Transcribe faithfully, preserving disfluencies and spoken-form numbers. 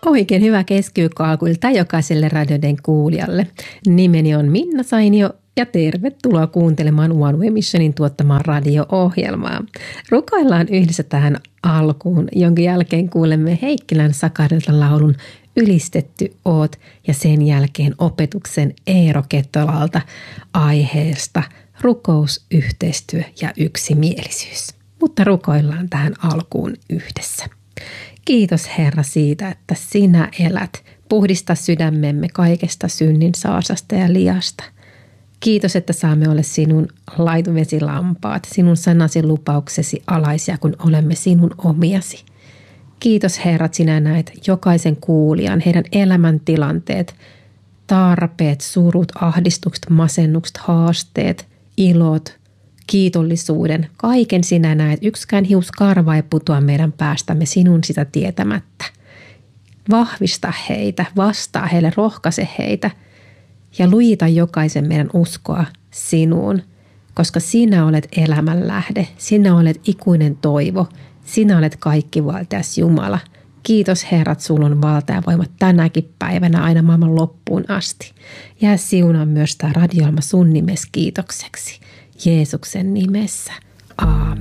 Oikein hyvää keskiviikkoalkuilta jokaiselle radioiden kuulijalle. Nimeni on Minna Sainio ja tervetuloa kuuntelemaan One Way Missionin tuottamaa radio-ohjelmaa. Rukoillaan yhdessä tähän alkuun, jonka jälkeen kuulemme Heikkilän Sakarilta laulun Ylistetty oot ja sen jälkeen opetuksen Eero Kettolalta aiheesta rukous, yhteistyö ja yksimielisyys. Mutta rukoillaan tähän alkuun yhdessä. Kiitos Herra siitä, että sinä elät. Puhdista sydämemme kaikesta synnin saasasta ja liasta. Kiitos, että saamme olla sinun laituvesilampaat, sinun sanasi lupauksesi alaisia, kun olemme sinun omiasi. Kiitos Herra, että sinä näet jokaisen kuulijan, heidän elämäntilanteet, tarpeet, surut, ahdistukset, masennukset, haasteet, ilot, kiitollisuuden. Kaiken sinä näet. Yksikään hiuskarva ei putoa meidän päästämme sinun sitä tietämättä. Vahvista heitä, vastaa heille, rohkaise heitä ja lujita jokaisen meidän uskoa sinuun, koska sinä olet elämän lähde, sinä olet ikuinen toivo, sinä olet kaikkivaltias Jumala. Kiitos Herra, että sulla on valta ja voima tänäkin päivänä aina maailman loppuun asti. Jää siunaa myös tämä radio-ohjelma sun nimesi kiitokseksi. Jeesuksen nimessä. Aamen.